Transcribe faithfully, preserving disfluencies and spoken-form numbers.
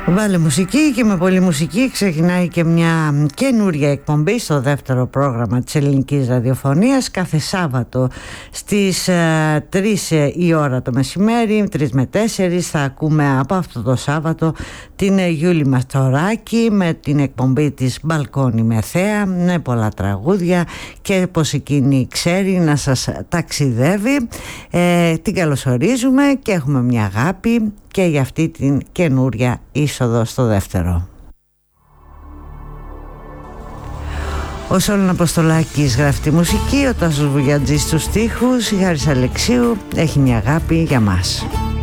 Βάλε μουσική, και με πολύ μουσική ξεκινάει και μια καινούρια εκπομπή στο δεύτερο πρόγραμμα της ελληνικής ραδιοφωνίας. Κάθε Σάββατο στις ε, τρεις η ώρα το μεσημέρι, τρεις με τέσσερις, θα ακούμε από αυτό το Σάββατο την Γιούλη Μαστοράκη με την εκπομπή της Μπαλκόνι με Θέα, με πολλά τραγούδια και πως εκείνη ξέρει να σας ταξιδεύει. Ε, την καλωσορίζουμε και έχουμε μια αγάπη και για αυτή την καινούρια είσοδο στο δεύτερο. Ο Σόλων Αποστολάκης γράφει τη μουσική, ο Τάσος Βουγιατζής στους στίχους, η Χάρης Αλεξίου έχει μια αγάπη για μας.